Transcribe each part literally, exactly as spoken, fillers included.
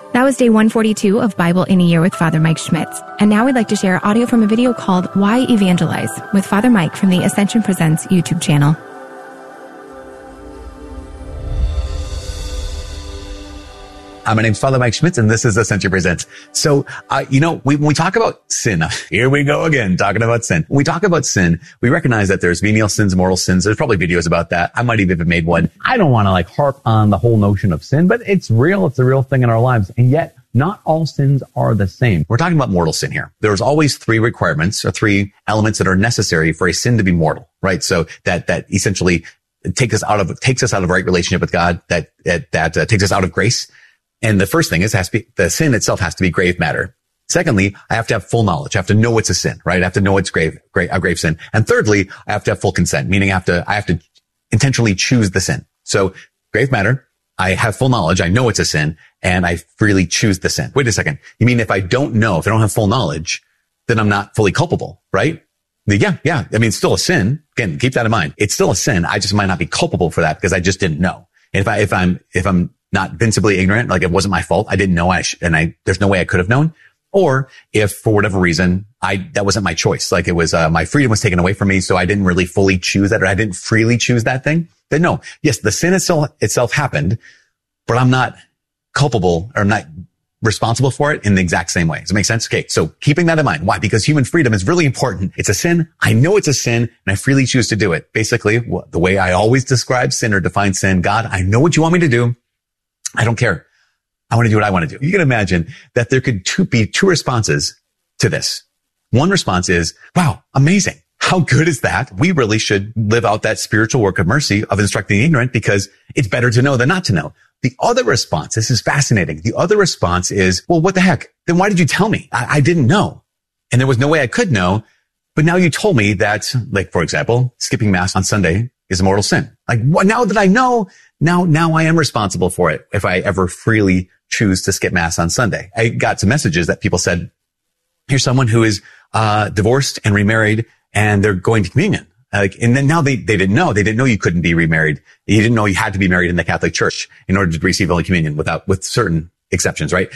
That was day one forty-two of Bible in a Year with Father Mike Schmitz. And now we'd like to share audio from a video called Why Evangelize with Father Mike from the Ascension Presents YouTube channel. Hi, my name's Father Mike Schmitz, and this is Ascension Presents. So, uh, you know, we, when we talk about sin, here we go again, talking about sin. When we talk about sin, we recognize that there's venial sins, mortal sins. There's probably videos about that. I might even have made one. I don't want to like harp on the whole notion of sin, but it's real. It's a real thing in our lives. And yet not all sins are the same. We're talking about mortal sin here. There's always three requirements or three elements that are necessary for a sin to be mortal, right? So that, that essentially takes us out of, takes us out of right relationship with God, that, that, that uh, takes us out of grace. And the first thing is, it has to be, the sin itself has to be grave matter. Secondly, I have to have full knowledge. I have to know it's a sin, right? I have to know it's grave, grave, a grave sin. And thirdly, I have to have full consent, meaning I have to, I have to intentionally choose the sin. So grave matter, I have full knowledge, I know it's a sin, and I freely choose the sin. Wait a second. You mean if I don't know, if I don't have full knowledge, then I'm not fully culpable, right? Yeah, yeah. I mean, it's still a sin. Again, keep that in mind. It's still a sin. I just might not be culpable for that because I just didn't know. And if I, if I'm, if I'm not vincibly ignorant, like it wasn't my fault, I didn't know, I sh- and I, there's no way I could have known. Or if for whatever reason, I, that wasn't my choice. Like it was, uh, my freedom was taken away from me. So I didn't really fully choose that, or I didn't freely choose that thing. Then no, yes, the sin itself, itself happened, but I'm not culpable or I'm not responsible for it in the exact same way. Does it make sense? Okay. So keeping that in mind. Why? Because human freedom is really important. It's a sin. I know it's a sin and I freely choose to do it. Basically, the way I always describe sin or define sin, God, I know what you want me to do. I don't care. I want to do what I want to do. You can imagine that there could two, be two responses to this. One response is, wow, amazing. How good is that? We really should live out that spiritual work of mercy of instructing the ignorant because it's better to know than not to know. The other response, this is fascinating. The other response is, well, what the heck? Then why did you tell me? I, I didn't know. And there was no way I could know. But now you told me that, like, for example, skipping mass on Sunday is a mortal sin. Like, what, now that I know, now, now I am responsible for it if I ever freely choose to skip mass on Sunday. I got some messages that people said, here's someone who is, uh, divorced and remarried and they're going to communion. Like, and then now they, they didn't know. They didn't know you couldn't be remarried. You didn't know you had to be married in the Catholic Church in order to receive Holy Communion without, with certain exceptions, right?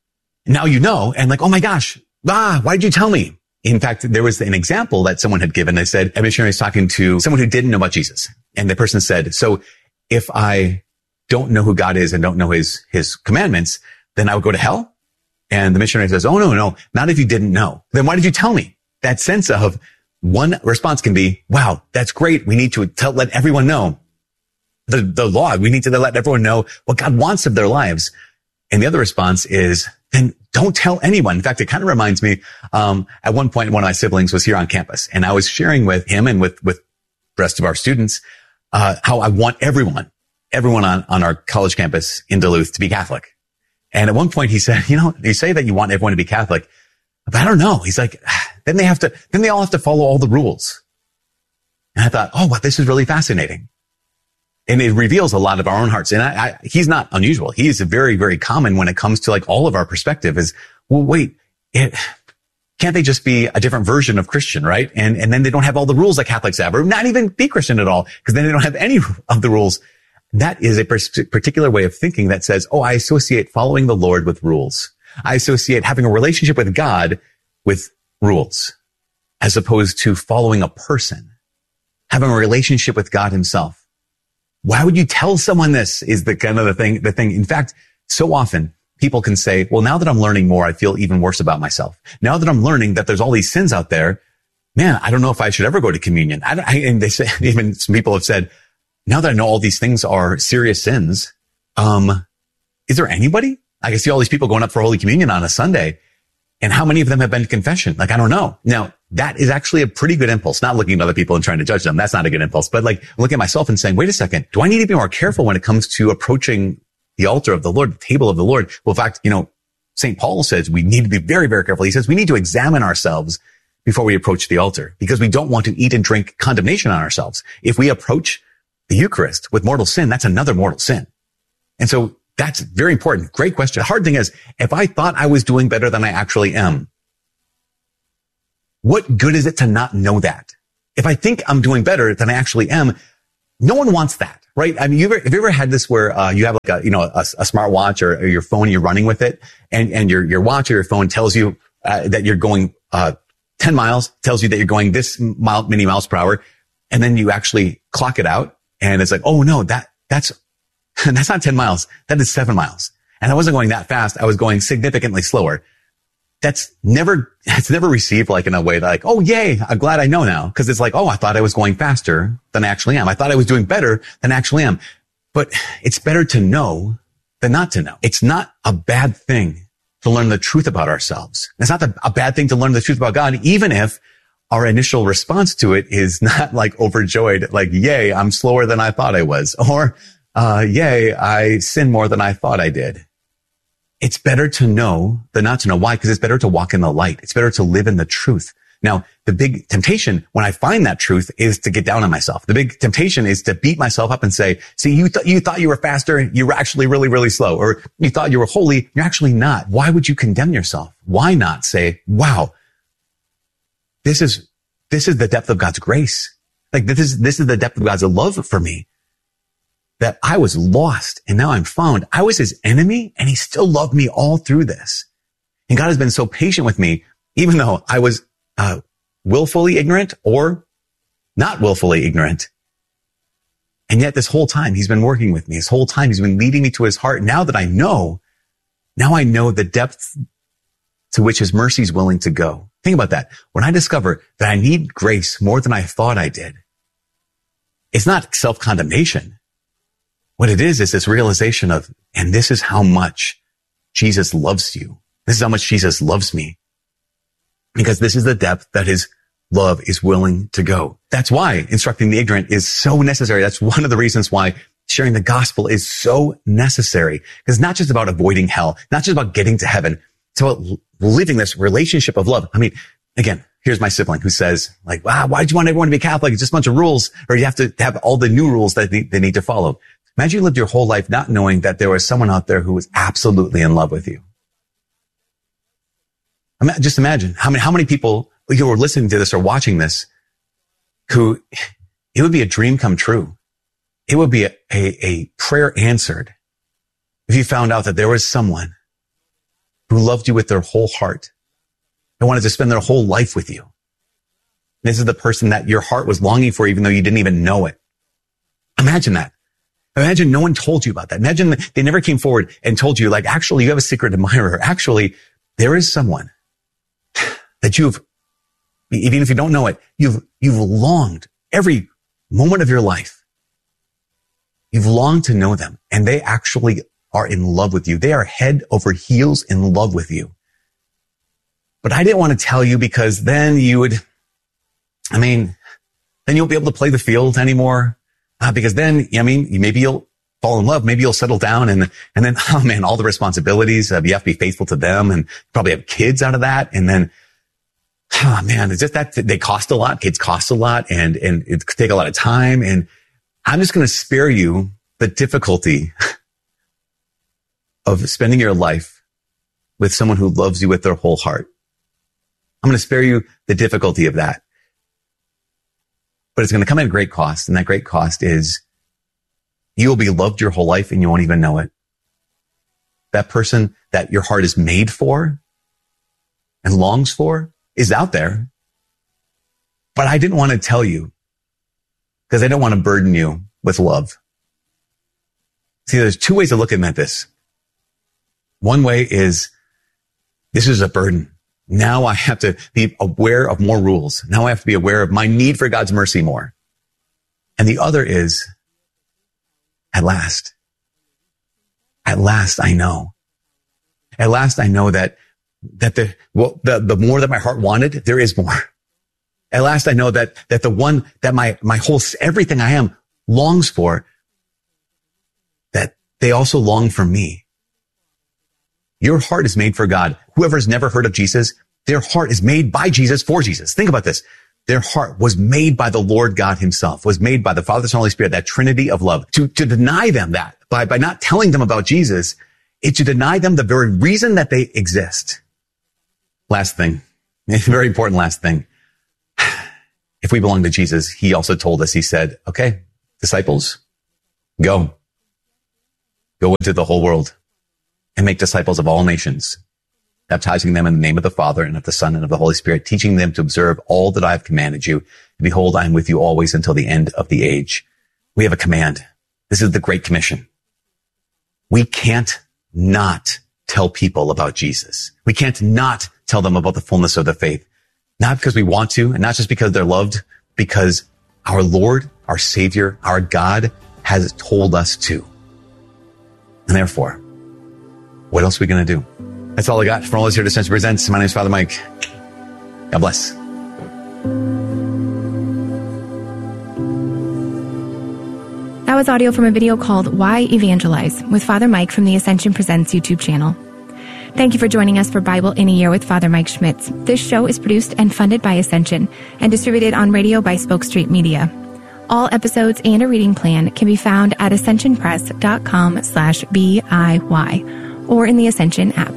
Now you know, and like, oh my gosh, ah, why did you tell me? In fact, there was an example that someone had given. They said, a missionary was talking to someone who didn't know about Jesus. And the person said, so if I don't know who God is and don't know his, his commandments, then I would go to hell? And the missionary says, oh, no, no, not if you didn't know. Then why did you tell me? That sense of one response can be, wow, that's great. We need to tell, let everyone know the, the law. We need to let everyone know what God wants of their lives. And the other response is, then don't tell anyone. In fact, it kind of reminds me, um, at one point, one of my siblings was here on campus and I was sharing with him and with, with the rest of our students, uh, how I want everyone, everyone on, on our college campus in Duluth to be Catholic. And at one point he said, you know, you say that you want everyone to be Catholic, but I don't know. He's like, then they have to, then they all have to follow all the rules. And I thought, oh, wow, this is really fascinating. And it reveals a lot of our own hearts. And I, I, he's not unusual. He is very, very common when it comes to like all of our perspective is, well, wait, it, can't they just be a different version of Christian, right? And, and then they don't have all the rules that Catholics have, or not even be Christian at all, because then they don't have any of the rules. That is a particular way of thinking that says, oh, I associate following the Lord with rules. I associate having a relationship with God with rules, as opposed to following a person, having a relationship with God himself. Why would you tell someone this is the kind of the thing, the thing. In fact, so often people can say, well, now that I'm learning more, I feel even worse about myself. Now that I'm learning that there's all these sins out there, man, I don't know if I should ever go to communion. I, I and they say, even some people have said, now that I know all these things are serious sins, um, is there anybody? I can see all these people going up for Holy Communion on a Sunday. And how many of them have been to confession? Like, I don't know. Now, that is actually a pretty good impulse. Not looking at other people and trying to judge them. That's not a good impulse. But like looking at myself and saying, wait a second, do I need to be more careful when it comes to approaching the altar of the Lord, the table of the Lord? Well, in fact, you know, Saint Paul says we need to be very, very careful. He says we need to examine ourselves before we approach the altar because we don't want to eat and drink condemnation on ourselves. If we approach the Eucharist with mortal sin, that's another mortal sin. And so that's very important. Great question. The hard thing is, if I thought I was doing better than I actually am, what good is it to not know that? If I think I'm doing better than I actually am, No one wants that, right? I mean, you've ever, have you ever had this where, uh, you have like a, you know, a, a smart watch or, or your phone, you're running with it and, and your, your watch or your phone tells you, uh, that you're going, uh, ten miles, tells you that you're going this mile, many miles per hour. And then you actually clock it out and it's like, oh no, that, that's, that's not ten miles. That is seven miles. And I wasn't going that fast. I was going significantly slower. That's never, it's never received like in a way that like, oh, yay, I'm glad I know now. Cause it's like, oh, I thought I was going faster than I actually am. I thought I was doing better than I actually am. But it's better to know than not to know. It's not a bad thing to learn the truth about ourselves. It's not the, a bad thing to learn the truth about God, even if our initial response to it is not like overjoyed, like, yay, I'm slower than I thought I was. Or, uh, yay, I sin more than I thought I did. It's better to know than not to know. Why? Because it's better to walk in the light. It's better to live in the truth. Now, the big temptation when I find that truth is to get down on myself. The big temptation is to beat myself up and say, see, you thought, you thought you were faster. You were actually really, really slow. Or you thought you were holy. You're actually not. Why would you condemn yourself? Why not say, wow, this is, this is the depth of God's grace. Like this is, this is the depth of God's love for me. That I was lost and now I'm found. I was his enemy and he still loved me all through this. And God has been so patient with me, even though I was uh, willfully ignorant or not willfully ignorant. And yet this whole time he's been working with me. This whole time he's been leading me to his heart. Now that I know, now I know the depth to which his mercy is willing to go. Think about that. When I discover that I need grace more than I thought I did, it's not self-condemnation. What it is, is this realization of, and this is how much Jesus loves you. This is how much Jesus loves me. Because this is the depth that his love is willing to go. That's why instructing the ignorant is so necessary. That's one of the reasons why sharing the gospel is so necessary. Because it's not just about avoiding hell, not just about getting to heaven. It's about living this relationship of love. I mean, again, here's my sibling who says like, wow, why do you want everyone to be Catholic? It's just a bunch of rules, or you have to have all the new rules that they need to follow. Imagine you lived your whole life not knowing that there was someone out there who was absolutely in love with you. Just imagine how many, how many people who are listening to this or watching this who it would be a dream come true. It would be a, a, a prayer answered if you found out that there was someone who loved you with their whole heart and wanted to spend their whole life with you. This is the person that your heart was longing for, even though you didn't even know it. Imagine that. Imagine no one told you about that. Imagine they never came forward and told you, like, actually, you have a secret admirer. Actually, there is someone that you've, even if you don't know it, you've, you've longed every moment of your life. You've longed to know them, and they actually are in love with you. They are head over heels in love with you. But I didn't want to tell you because then you would, I mean, then you won't be able to play the field anymore. Uh, because then, I mean, maybe you'll fall in love. Maybe you'll settle down and, and then, oh man, all the responsibilities, uh, you have to be faithful to them and probably have kids out of that. And then, oh man, it's just that they cost a lot. Kids cost a lot and, and it could take a lot of time. And I'm just going to spare you the difficulty of spending your life with someone who loves you with their whole heart. I'm going to spare you the difficulty of that. But it's going to come at a great cost. And that great cost is you will be loved your whole life and you won't even know it. That person that your heart is made for and longs for is out there. But I didn't want to tell you because I don't want to burden you with love. See, there's two ways of looking at this. One way is this is a burden. Now I have to be aware of more rules. Now I have to be aware of my need for God's mercy more. And the other is, at last, at last I know. At last I know that, that the, well, the, the more that my heart wanted, there is more. At last I know that, that the one that my, my whole, everything I am longs for, that they also long for me. Your heart is made for God. Whoever's never heard of Jesus, their heart is made by Jesus for Jesus. Think about this. Their heart was made by the Lord God himself, was made by the Father, Son, Holy Spirit, that Trinity of love. To, to deny them that by, by not telling them about Jesus, it's to deny them the very reason that they exist. Last thing, very important last thing. If we belong to Jesus, he also told us, he said, okay, disciples, go. Go into the whole world and make disciples of all nations, baptizing them in the name of the Father and of the Son and of the Holy Spirit, teaching them to observe all that I have commanded you. And behold, I am with you always until the end of the age. We have a command. This is the Great Commission. We can't not tell people about Jesus. We can't not tell them about the fullness of the faith. Not because we want to, and not just because they're loved, because our Lord, our Savior, our God has told us to. And therefore, what else are we going to do? That's all I got from all those here to Ascension Presents. My name is Father Mike. God bless. That was audio from a video called Why Evangelize with Father Mike from the Ascension Presents YouTube channel. Thank you for joining us for Bible in a Year with Father Mike Schmitz. This show is produced and funded by Ascension and distributed on radio by Spoke Street Media. All episodes and a reading plan can be found at ascensionpress.com slash BIY or in the Ascension app.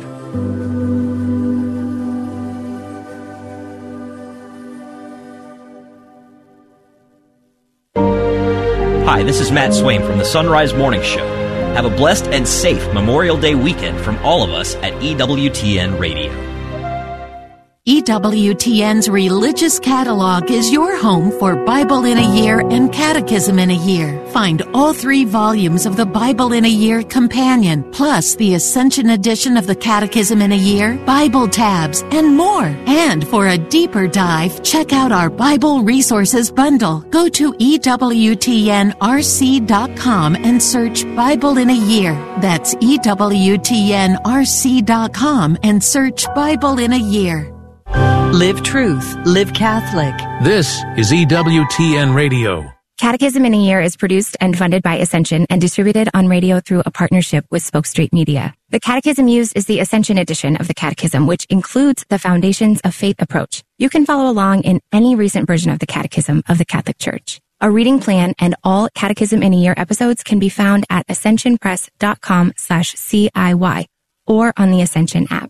Hi, this is Matt Swain from the Sunrise Morning Show. Have a blessed and safe Memorial Day weekend from all of us at E W T N Radio. E W T N's religious catalog is your home for Bible in a Year and Catechism in a Year. Find all three volumes of the Bible in a Year companion, plus the Ascension edition of the Catechism in a Year, Bible tabs, and more. And for a deeper dive, check out our Bible Resources Bundle. Go to E W T N R C dot com and search Bible in a Year. That's E W T N R C dot com and search Bible in a Year. Live truth. Live Catholic. This is E W T N Radio. Catechism in a Year is produced and funded by Ascension and distributed on radio through a partnership with Spoke Street Media. The catechism used is the Ascension edition of the Catechism, which includes the Foundations of Faith approach. You can follow along in any recent version of the Catechism of the Catholic Church. A reading plan and all Catechism in a Year episodes can be found at ascensionpress.com slash CIY or on the Ascension app.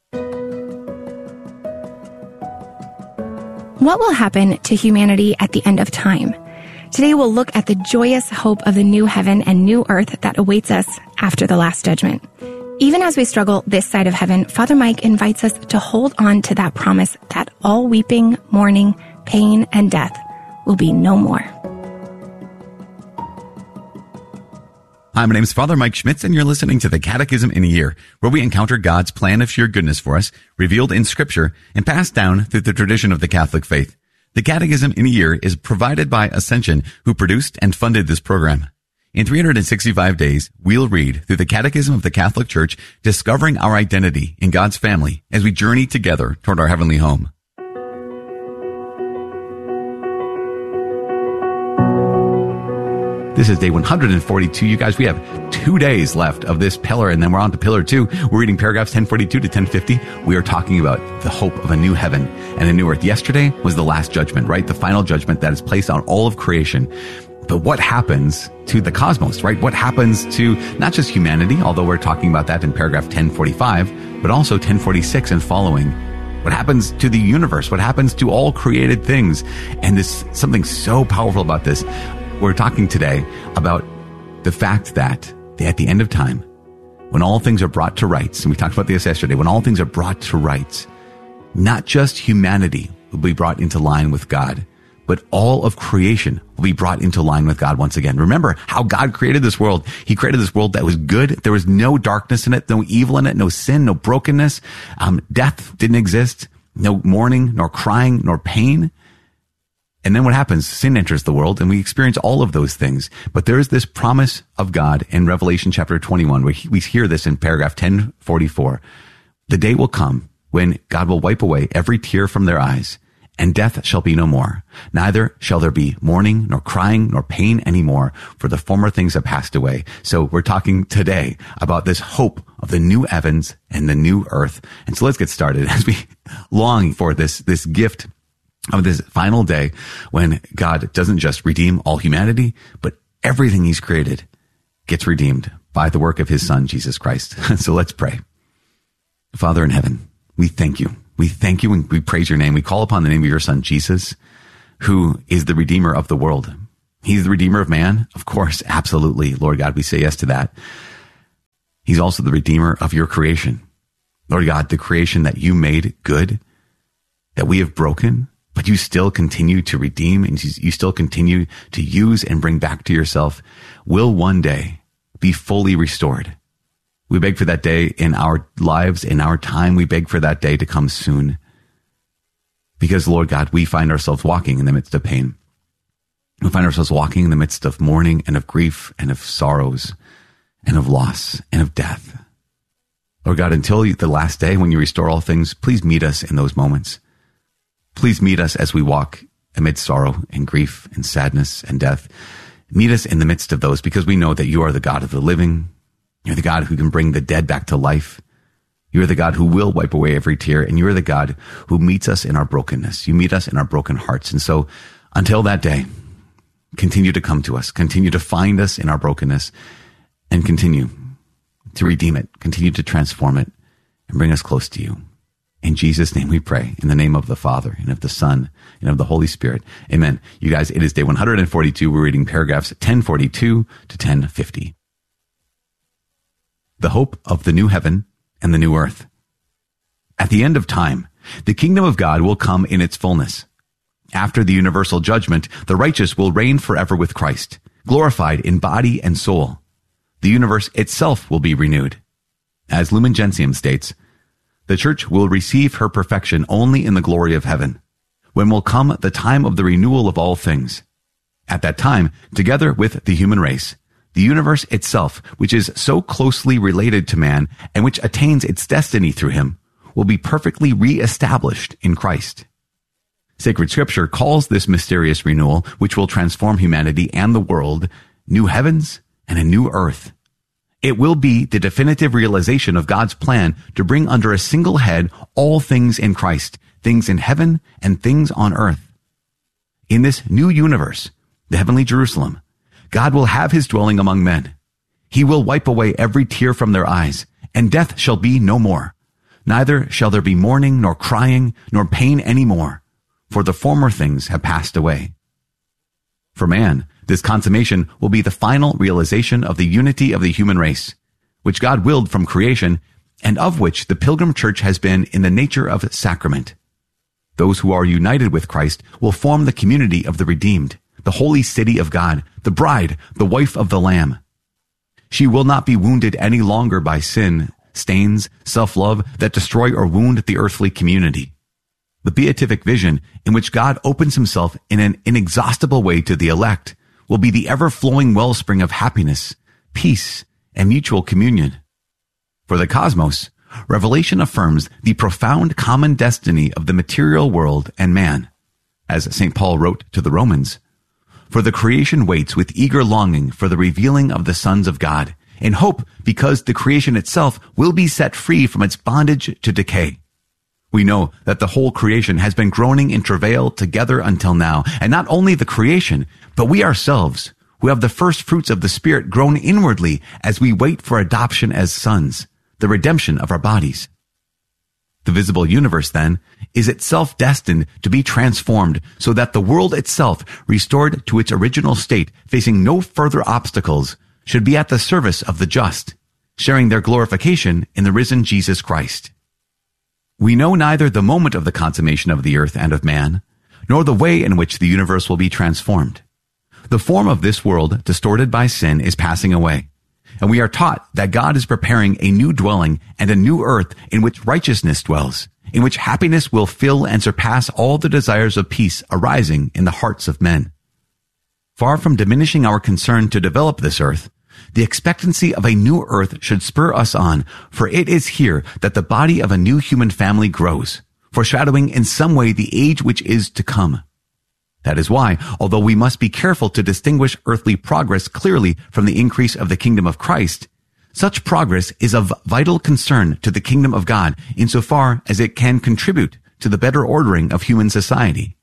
What will happen to humanity at the end of time? Today we'll look at the joyous hope of the new heaven and new earth that awaits us after the Last Judgment. Even as we struggle this side of heaven, Father Mike invites us to hold on to that promise that all weeping, mourning, pain, and death will be no more. Hi, my name is Father Mike Schmitz, and you're listening to the Catechism in a Year, where we encounter God's plan of sheer goodness for us, revealed in Scripture and passed down through the tradition of the Catholic faith. The Catechism in a Year is provided by Ascension, who produced and funded this program. In three hundred sixty-five days, we'll read through the Catechism of the Catholic Church, discovering our identity in God's family as we journey together toward our heavenly home. This is day one hundred forty-two. You guys, we have two days left of this pillar, and then we're on to pillar two. We're reading paragraphs ten forty-two to ten fifty. We are talking about the hope of a new heaven and a new earth. Yesterday was the last judgment, right? The final judgment that is placed on all of creation. But what happens to the cosmos, right? What happens to not just humanity, although we're talking about that in paragraph ten forty-five, but also ten forty-six and following. What happens to the universe? What happens to all created things? And there's something so powerful about this. We're talking today about the fact that at the end of time, when all things are brought to rights, and we talked about this yesterday, when all things are brought to rights, not just humanity will be brought into line with God, but all of creation will be brought into line with God once again. Remember how God created this world. He created this world that was good. There was no darkness in it, no evil in it, no sin, no brokenness. Um, death didn't exist, no mourning, nor crying, nor pain. And then what happens? Sin enters the world, and we experience all of those things. But there is this promise of God in Revelation chapter twenty-one, where we hear this in paragraph ten forty-four. The day will come when God will wipe away every tear from their eyes, and death shall be no more. Neither shall there be mourning, nor crying, nor pain anymore, for the former things have passed away. So we're talking today about this hope of the new heavens and the new earth. And so let's get started as we long for this, this gift of this final day when God doesn't just redeem all humanity, but everything he's created gets redeemed by the work of his son, Jesus Christ. So let's pray. Father in heaven, we thank you. We thank you and we praise your name. We call upon the name of your son, Jesus, who is the redeemer of the world. He's the Redeemer of man. Of course, absolutely. Lord God, we say yes to that. He's also the Redeemer of your creation. Lord God, the creation that you made good, that we have broken, but you still continue to redeem and you still continue to use and bring back to yourself, will one day be fully restored. We beg for that day in our lives, in our time. We beg for that day to come soon. Because, Lord God, we find ourselves walking in the midst of pain. We find ourselves walking in the midst of mourning and of grief and of sorrows and of loss and of death. Lord God, until the last day when you restore all things, please meet us in those moments. Please meet us as we walk amid sorrow and grief and sadness and death. Meet us in the midst of those, because we know that you are the God of the living. You're the God who can bring the dead back to life. You're the God who will wipe away every tear, and you're the God who meets us in our brokenness. You meet us in our broken hearts. And so until that day, continue to come to us, continue to find us in our brokenness, and continue to redeem it, continue to transform it, and bring us close to you. In Jesus' name we pray, in the name of the Father, and of the Son, and of the Holy Spirit. Amen. You guys, it is day one hundred forty-two. We're reading paragraphs ten forty-two to ten fifty. The hope of the new heaven and the new earth. At the end of time, the kingdom of God will come in its fullness. After the universal judgment, the righteous will reign forever with Christ, glorified in body and soul. The universe itself will be renewed. As Lumen Gentium states, the church will receive her perfection only in the glory of heaven, when will come the time of the renewal of all things. At that time, together with the human race, the universe itself, which is so closely related to man and which attains its destiny through him, will be perfectly re-established in Christ. Sacred Scripture calls this mysterious renewal, which will transform humanity and the world, new heavens and a new earth. It will be the definitive realization of God's plan to bring under a single head all things in Christ, things in heaven and things on earth. In this new universe, the heavenly Jerusalem, God will have his dwelling among men. He will wipe away every tear from their eyes, and death shall be no more. Neither shall there be mourning, nor crying, nor pain any more, for the former things have passed away. For man, this consummation will be the final realization of the unity of the human race, which God willed from creation, and of which the Pilgrim Church has been in the nature of sacrament. Those who are united with Christ will form the community of the redeemed, the holy city of God, the bride, the wife of the Lamb. She will not be wounded any longer by sin, stains, self-love that destroy or wound the earthly community. The beatific vision in which God opens himself in an inexhaustible way to the elect will be the ever-flowing wellspring of happiness, peace, and mutual communion. For the cosmos, Revelation affirms the profound common destiny of the material world and man. As Saint Paul wrote to the Romans, "For the creation waits with eager longing for the revealing of the sons of God, in hope because the creation itself will be set free from its bondage to decay." We know that the whole creation has been groaning in travail together until now, and not only the creation, but we ourselves, who have the first fruits of the Spirit, groan inwardly as we wait for adoption as sons, the redemption of our bodies. The visible universe, then, is itself destined to be transformed so that the world itself, restored to its original state, facing no further obstacles, should be at the service of the just, sharing their glorification in the risen Jesus Christ. We know neither the moment of the consummation of the earth and of man, nor the way in which the universe will be transformed. The form of this world, distorted by sin, is passing away, and we are taught that God is preparing a new dwelling and a new earth in which righteousness dwells, in which happiness will fill and surpass all the desires of peace arising in the hearts of men. Far from diminishing our concern to develop this earth, the expectancy of a new earth should spur us on, for it is here that the body of a new human family grows, foreshadowing in some way the age which is to come. That is why, although we must be careful to distinguish earthly progress clearly from the increase of the kingdom of Christ, such progress is of vital concern to the kingdom of God insofar as it can contribute to the better ordering of human society.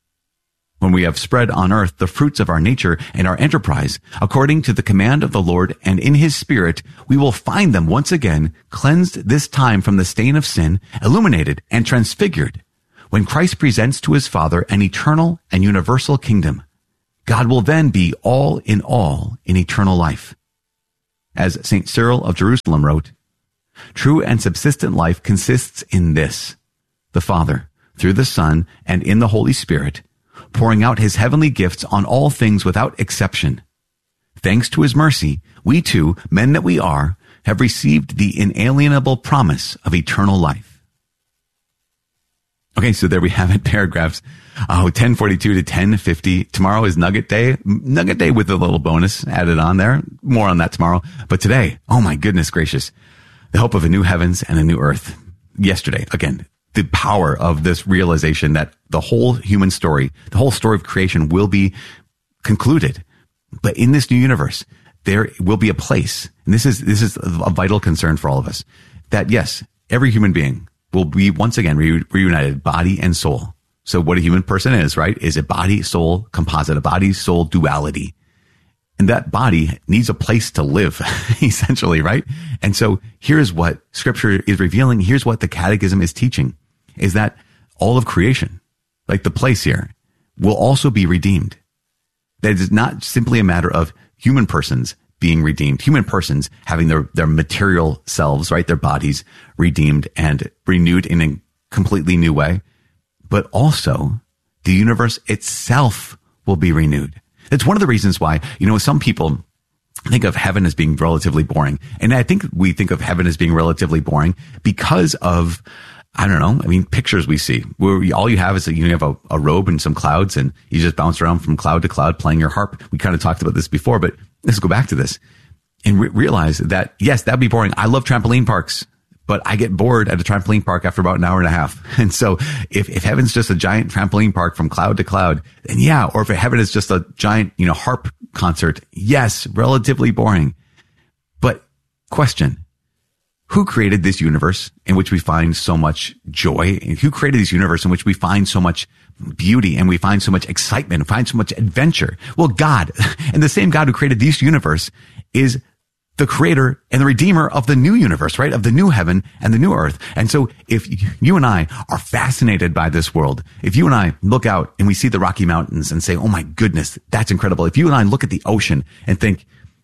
When we have spread on earth the fruits of our nature and our enterprise, according to the command of the Lord and in his Spirit, we will find them once again cleansed this time from the stain of sin, illuminated and transfigured, when Christ presents to his Father an eternal and universal kingdom. God will then be all in all in eternal life. As Saint Cyril of Jerusalem wrote, true and subsistent life consists in this: the Father, through the Son and in the Holy Spirit, pouring out his heavenly gifts on all things without exception. Thanks to his mercy, we too, men that we are, have received the inalienable promise of eternal life. Okay, so there we have it, paragraphs oh, ten forty-two to ten fifty. Tomorrow is Nugget Day. Nugget Day with a little bonus added on there. More on that tomorrow. But today, oh my goodness gracious, the hope of a new heavens and a new earth. Yesterday, again, the power of this realization that the whole human story, the whole story of creation will be concluded. But in this new universe, there will be a place, and this is this is a vital concern for all of us, that yes, every human being will be once again re- reunited, body and soul. So what a human person is, right, is a body-soul composite, a body-soul duality. And that body needs a place to live, essentially, right? And so here's what Scripture is revealing. Here's what the Catechism is teaching, is that all of creation, like the place here, will also be redeemed. That it is not simply a matter of human persons being redeemed, human persons having their, their material selves, right, their bodies redeemed and renewed in a completely new way, but also the universe itself will be renewed. It's one of the reasons why, you know, some people think of heaven as being relatively boring. And I think we think of heaven as being relatively boring because of, I don't know, I mean, pictures we see where all you have is that you have a, a robe and some clouds and you just bounce around from cloud to cloud playing your harp. We kind of talked about this before, but let's go back to this and re- realize that, yes, that'd be boring. I love trampoline parks, but I get bored at a trampoline park after about an hour and a half. And so if, if heaven's just a giant trampoline park from cloud to cloud, then yeah, or if heaven is just a giant, you know, harp concert, yes, relatively boring. But question, who created this universe in which we find so much joy? And who created this universe in which we find so much beauty and we find so much excitement, find so much adventure? Well, God. And the same God who created this universe is the creator and the redeemer of the new universe, right? Of the new heaven and the new earth. And so if you and I are fascinated by this world, if you and I look out and we see the Rocky Mountains and say, oh my goodness, that's incredible. If you and I look at the ocean and think,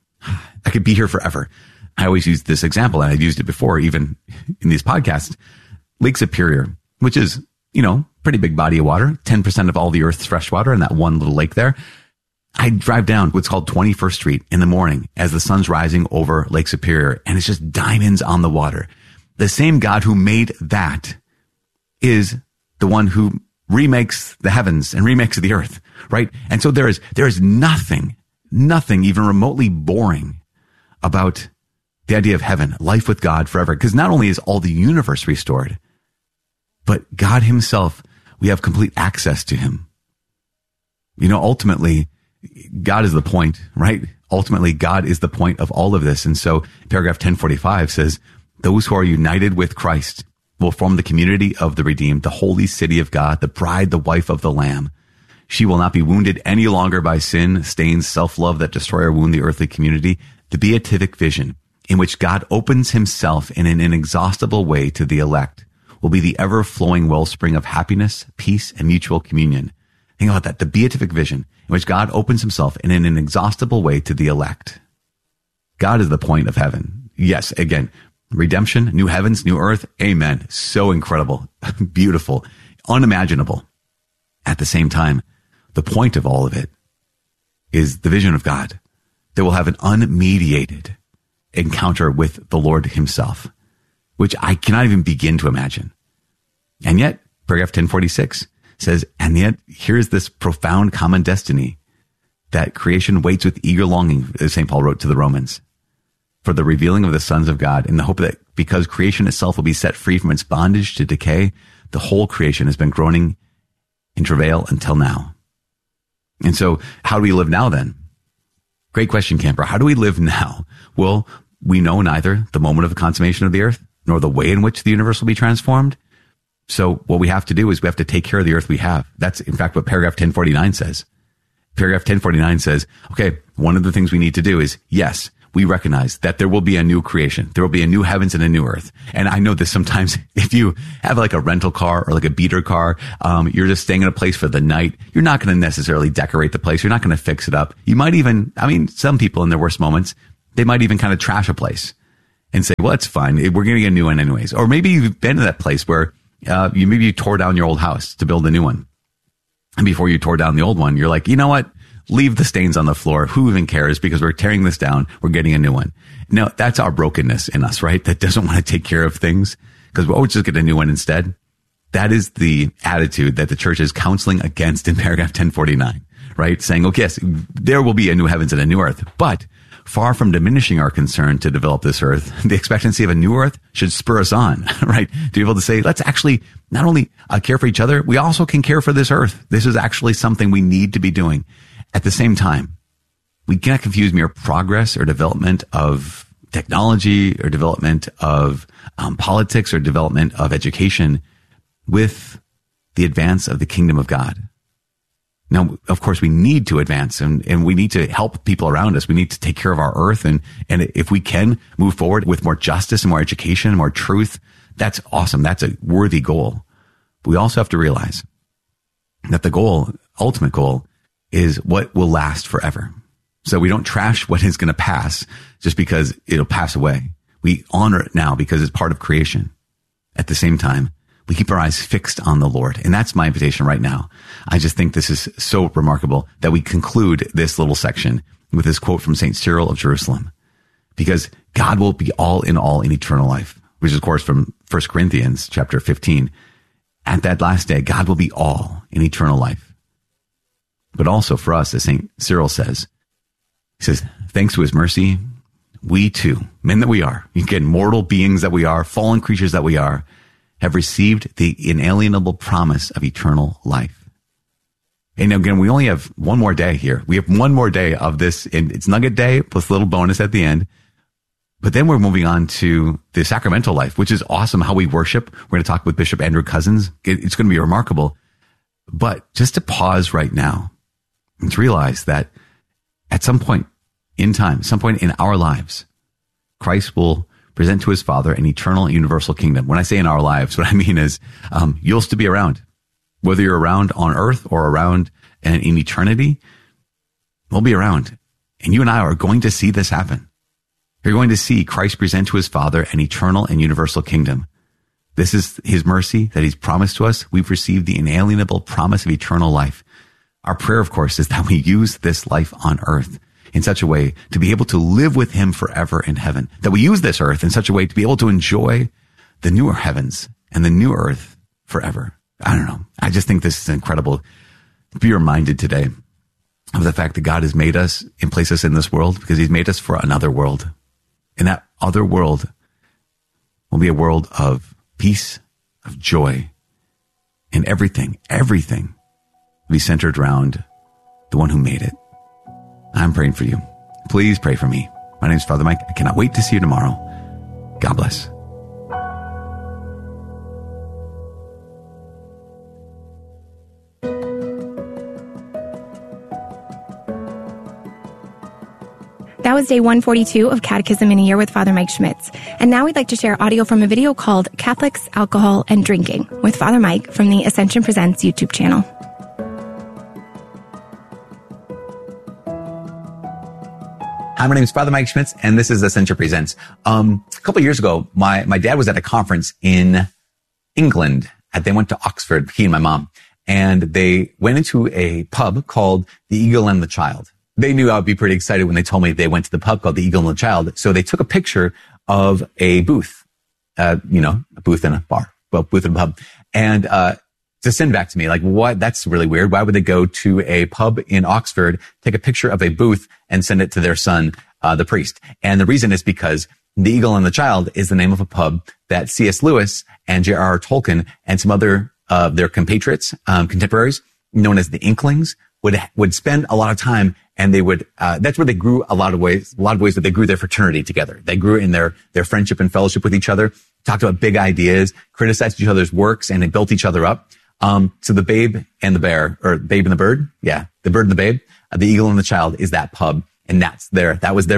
I could be here forever. I always use this example, and I've used it before, even in these podcasts. Lake Superior, which is, you know, pretty big body of water, ten percent of all the Earth's fresh water in that one little lake there. I drive down what's called twenty-first Street in the morning as the sun's rising over Lake Superior, and it's just diamonds on the water. The same God who made that is the one who remakes the heavens and remakes the earth, right? And so there is, there is nothing, nothing even remotely boring about the idea of heaven, life with God forever. Because not only is all the universe restored, but God himself, we have complete access to him. You know, ultimately, God is the point, right? Ultimately, God is the point of all of this. And so paragraph ten forty-five says, those who are united with Christ will form the community of the redeemed, the holy city of God, the bride, the wife of the Lamb. She will not be wounded any longer by sin, stains, self-love that destroy or wound the earthly community. The beatific vision in which God opens himself in an inexhaustible way to the elect will be the ever-flowing wellspring of happiness, peace, and mutual communion. Think about that. The beatific vision in which God opens himself in an inexhaustible way to the elect. God is the point of heaven. Yes, again, redemption, new heavens, new earth. Amen. So incredible, beautiful, unimaginable. At the same time, the point of all of it is the vision of God that will have an unmediated encounter with the Lord himself, which I cannot even begin to imagine. And yet, paragraph ten forty-six says, and yet here's this profound common destiny that creation waits with eager longing, as Saint Paul wrote to the Romans, for the revealing of the sons of God, in the hope that because creation itself will be set free from its bondage to decay, the whole creation has been groaning in travail until now. And so how do we live now then? Great question, camper. How do we live now? Well, we know neither the moment of the consummation of the earth, nor the way in which the universe will be transformed. So what we have to do is we have to take care of the earth we have. That's, in fact, what paragraph ten forty-nine says. Paragraph ten forty-nine says, okay, one of the things we need to do is, yes, we recognize that there will be a new creation. There will be a new heavens and a new earth. And I know this sometimes if you have like a rental car or like a beater car, um, you're just staying in a place for the night. You're not going to necessarily decorate the place. You're not going to fix it up. You might even, I mean, some people in their worst moments, they might even kind of trash a place and say, well, it's fine. We're going to get a new one anyways. Or maybe you've been to that place where uh, you maybe you tore down your old house to build a new one. And before you tore down the old one, you're like, you know what? Leave the stains on the floor. Who even cares? Because we're tearing this down. We're getting a new one. Now, that's our brokenness in us, right? That doesn't want to take care of things because we'll just get a new one instead. That is the attitude that the church is counseling against in paragraph ten forty-nine, right? Saying, okay, yes, there will be a new heavens and a new earth, but far from diminishing our concern to develop this earth, the expectancy of a new earth should spur us on, right? To be able to say, let's actually not only uh, care for each other, we also can care for this earth. This is actually something we need to be doing. At the same time, we cannot confuse mere progress or development of technology or development of um, politics or development of education with the advance of the kingdom of God. Now, of course, we need to advance and, and we need to help people around us. We need to take care of our earth. And, and if we can move forward with more justice and more education and more truth, that's awesome. That's a worthy goal. But we also have to realize that the goal, ultimate goal, is what will last forever. So we don't trash what is going to pass just because it'll pass away. We honor it now because it's part of creation. At the same time, we keep our eyes fixed on the Lord. And that's my invitation right now. I just think this is so remarkable that we conclude this little section with this quote from Saint Cyril of Jerusalem, because God will be all in all in eternal life, which is of course from First Corinthians chapter fifteen. At that last day, God will be all in eternal life. But also for us, as Saint Cyril says, he says, thanks to his mercy, we too, men that we are, again, mortal beings that we are, fallen creatures that we are, have received the inalienable promise of eternal life. And again, we only have one more day here. We have one more day of this, and it's Nugget Day plus a little bonus at the end. But then we're moving on to the sacramental life, which is awesome, how we worship. We're going to talk with Bishop Andrew Cousins. It's going to be remarkable. But just to pause right now and to realize that at some point in time, some point in our lives, Christ will present to his Father an eternal universal kingdom. When I say in our lives, what I mean is um, you'll still be around. Whether you're around on earth or around in, in eternity, we'll be around. And you and I are going to see this happen. You're going to see Christ present to his Father an eternal and universal kingdom. This is his mercy that he's promised to us. We've received the inalienable promise of eternal life. Our prayer, of course, is that we use this life on earth in such a way to be able to live with him forever in heaven, that we use this earth in such a way to be able to enjoy the newer heavens and the new earth forever. I don't know. I just think this is incredible. Be reminded today of the fact that God has made us and placed us in this world because he's made us for another world. And that other world will be a world of peace, of joy, and everything, everything will be centered around the one who made it. I'm praying for you. Please pray for me. My name is Father Mike. I cannot wait to see you tomorrow. God bless. That was day one forty-two of Catechism in a Year with Father Mike Schmitz. And now we'd like to share audio from a video called Catholics, Alcohol, and Drinking with Father Mike from the Ascension Presents YouTube channel. Hi, my name is Father Mike Schmitz, and this is Ascension Presents. Um, a couple of years ago, my, my dad was at a conference in England. They went to Oxford, he and my mom, and they went into a pub called The Eagle and the Child. They knew I would be pretty excited when they told me they went to the pub called The Eagle and the Child. So they took a picture of a booth, uh, you know, a booth in a bar, well, booth in a pub, and uh to send back to me, like, what? That's really weird. Why would they go to a pub in Oxford, take a picture of a booth, and send it to their son, uh, the priest? And the reason is because The Eagle and the Child is the name of a pub that C S Lewis and J R R Tolkien and some other of uh, their compatriots, um, contemporaries, known as the Inklings, would would spend a lot of time, and they would. Uh, that's where they grew a lot of ways. A lot of ways that they grew their fraternity together. They grew in their their friendship and fellowship with each other. Talked about big ideas, criticized each other's works, and they built each other up. Um, so the Babe and the Bear, or Babe and the Bird, yeah, the Bird and the Babe, uh, the Eagle and the Child is that pub, and that's their, that was their booth.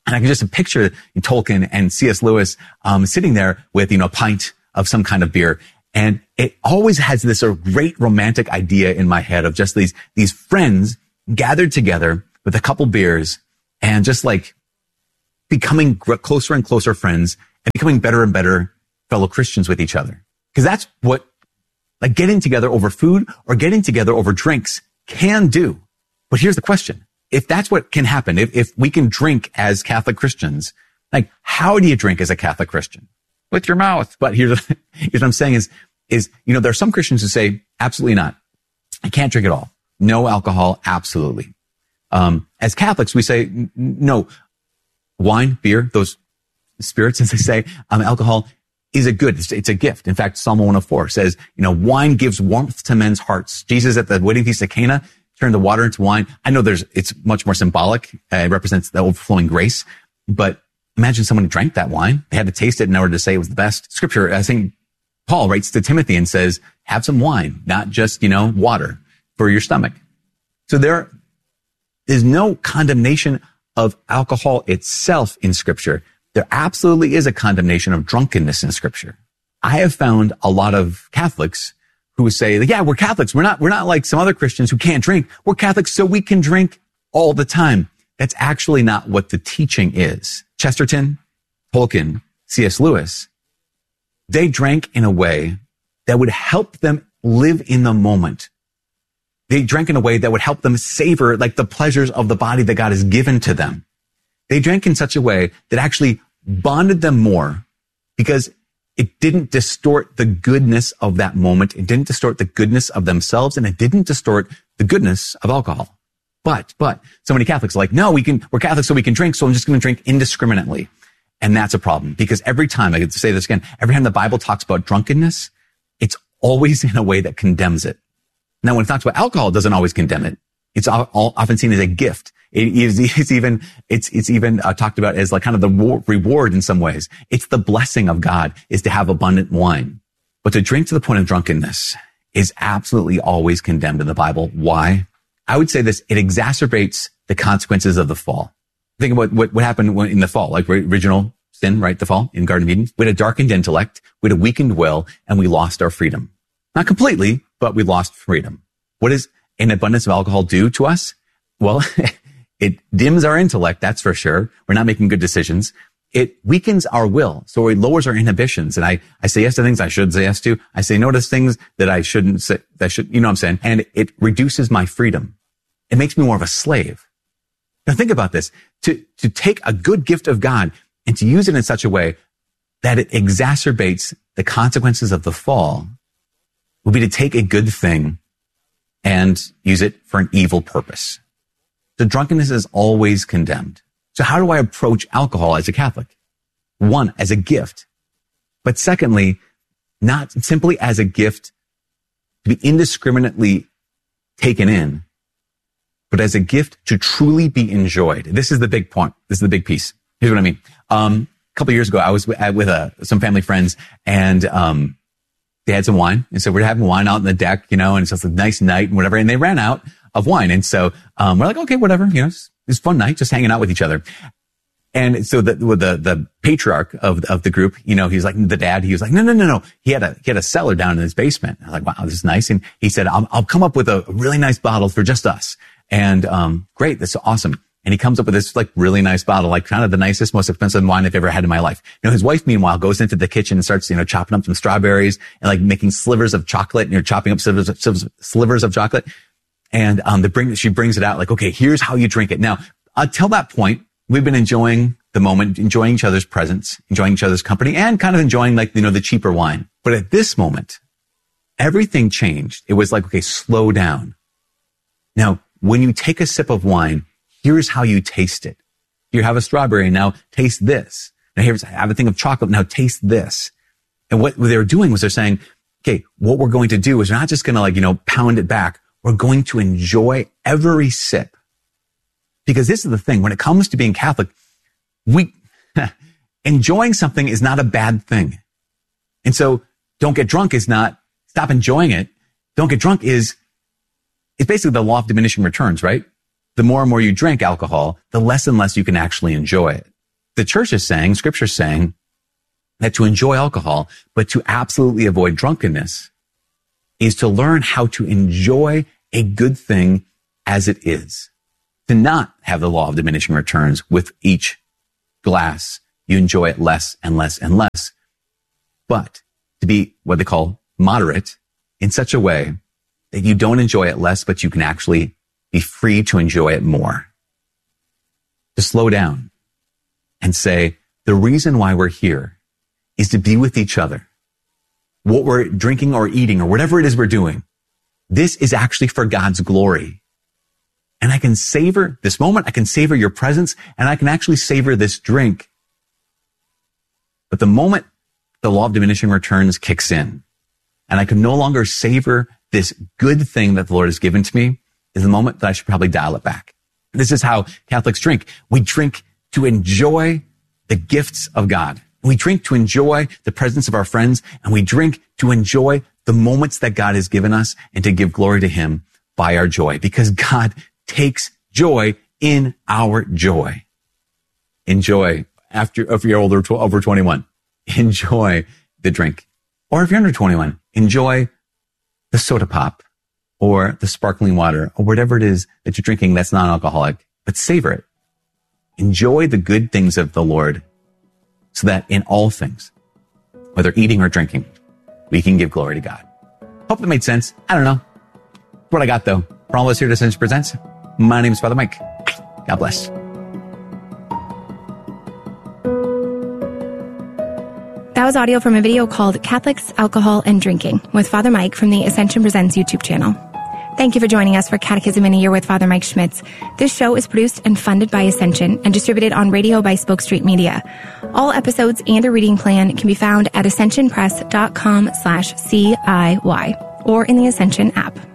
And I can just picture Tolkien and C S Lewis um, sitting there with, you know, a pint of some kind of beer. And it always has this sort of great romantic idea in my head of just these, these friends gathered together with a couple beers and just like becoming closer and closer friends and becoming better and better fellow Christians with each other. Because that's what like getting together over food or getting together over drinks can do. But here's the question. If that's what can happen, if, if we can drink as Catholic Christians, like how do you drink as a Catholic Christian? With your mouth. But here's, here's what I'm saying is, is, you know, there are some Christians who say, absolutely not. I can't drink at all. No alcohol. Absolutely. Um, as Catholics, we say, n- no, wine, beer, those spirits, as they say, um, alcohol is a good, it's, it's a gift. In fact, Psalm one oh four says, you know, wine gives warmth to men's hearts. Jesus at the wedding feast of Cana turned the water into wine. I know there's, it's much more symbolic. Uh, it represents the overflowing grace, but imagine someone who drank that wine. They had to taste it in order to say it was the best. Scripture, I think Paul writes to Timothy and says, have some wine, not just, you know, water for your stomach. So there is no condemnation of alcohol itself in Scripture. There absolutely is a condemnation of drunkenness in Scripture. I have found a lot of Catholics who say, yeah, we're Catholics. We're not, we're not like some other Christians who can't drink. We're Catholics so we can drink all the time. That's actually not what the teaching is. Chesterton, Tolkien, C S Lewis, they drank in a way that would help them live in the moment. They drank in a way that would help them savor like the pleasures of the body that God has given to them. They drank in such a way that actually bonded them more because it didn't distort the goodness of that moment. It didn't distort the goodness of themselves, and it didn't distort the goodness of alcohol. But, but so many Catholics are like, no, we can, we're Catholics so we can drink. So I'm just going to drink indiscriminately. And that's a problem because every time I get to say this again, every time the Bible talks about drunkenness, it's always in a way that condemns it. Now, when it talks about alcohol, it doesn't always condemn it. It's all, all often seen as a gift. It is, it's even, it's, it's even uh, talked about as like kind of the war, reward in some ways. It's the blessing of God is to have abundant wine. But to drink to the point of drunkenness is absolutely always condemned in the Bible. Why? I would say this, it exacerbates the consequences of the fall. Think about what, what happened when, in the fall, like original sin, right? The fall in Garden of Eden. We had a darkened intellect, we had a weakened will, and we lost our freedom. Not completely, but we lost freedom. What does an abundance of alcohol do to us? Well, it dims our intellect, that's for sure. We're not making good decisions. It weakens our will. So it lowers our inhibitions. And I, I say yes to things I should say yes to. I say no to things that I shouldn't say, that I should, you know what I'm saying? And it reduces my freedom. It makes me more of a slave. Now think about this. To, to take a good gift of God and to use it in such a way that it exacerbates the consequences of the fall would be to take a good thing and use it for an evil purpose. So drunkenness is always condemned. So how do I approach alcohol as a Catholic? One, as a gift. But secondly, not simply as a gift to be indiscriminately taken in, but as a gift to truly be enjoyed. This is the big point. This is the big piece. Here's what I mean. Um, a couple of years ago, I was with, with uh, some family friends and, um, they had some wine. And so we're having wine out on the deck, you know, and it's just a nice night and whatever. And they ran out of wine. And so, um, we're like, okay, whatever, you know, it's, it's a fun night, just hanging out with each other. And so the, with the, the patriarch of, of the group, you know, he's like, the dad, he was like, no, no, no, no. He had a, he had a cellar down in his basement. I was like, wow, this is nice. And he said, I'll, I'll come up with a really nice bottle for just us. And, um, great. That's awesome. And he comes up with this like really nice bottle, like kind of the nicest, most expensive wine I've ever had in my life. You know, his wife, meanwhile, goes into the kitchen and starts, you know, chopping up some strawberries and like making slivers of chocolate and you're chopping up slivers of, slivers of chocolate. And, um, the bring, she brings it out like, okay, here's how you drink it. Now, until that point, we've been enjoying the moment, enjoying each other's presence, enjoying each other's company and kind of enjoying like, you know, the cheaper wine. But at this moment, everything changed. It was like, okay, slow down. Now, when you take a sip of wine, here's how you taste it. You have a strawberry, now taste this. Now here's, have a thing of chocolate, now taste this. And what they were doing was they're saying, okay, what we're going to do is we're not just going to like, you know, pound it back. We're going to enjoy every sip. Because this is the thing, when it comes to being Catholic, we, enjoying something is not a bad thing. And so don't get drunk is not, stop enjoying it. Don't get drunk is, it's basically the law of diminishing returns, right? The more and more you drink alcohol, the less and less you can actually enjoy it. the church is saying, scripture is saying that to enjoy alcohol, but to absolutely avoid drunkenness is to learn how to enjoy a good thing as it is. To not have the law of diminishing returns with each glass. You enjoy it less and less and less. But to be what they call moderate in such a way that you don't enjoy it less, but you can actually be free to enjoy it more. To slow down and say, the reason why we're here is to be with each other. What we're drinking or eating or whatever it is we're doing, this is actually for God's glory. And I can savor this moment. I can savor your presence, and I can actually savor this drink. But the moment the law of diminishing returns kicks in, and I can no longer savor this good thing that the Lord has given to me, is the moment that I should probably dial it back. This is how Catholics drink. We drink to enjoy the gifts of God. We drink to enjoy the presence of our friends, and we drink to enjoy the moments that God has given us and to give glory to Him by our joy, because God takes joy in our joy. Enjoy, after, if you're older, over twenty-one, enjoy the drink. Or if you're under twenty-one, enjoy the soda pop or the sparkling water or whatever it is that you're drinking that's non-alcoholic, but savor it. Enjoy the good things of the Lord so that in all things, whether eating or drinking, we can give glory to God. Hope that made sense. I don't know. What I got though. For all of us here at Ascension Presents, my name is Father Mike. God bless. That was audio from a video called Catholics, Alcohol, and Drinking with Father Mike from the Ascension Presents YouTube channel. Thank you for joining us for Catechism in a Year with Father Mike Schmitz. This show is produced and funded by Ascension and distributed on radio by Spoke Street Media. All episodes and a reading plan can be found at ascensionpress.com slash CIY or in the Ascension app.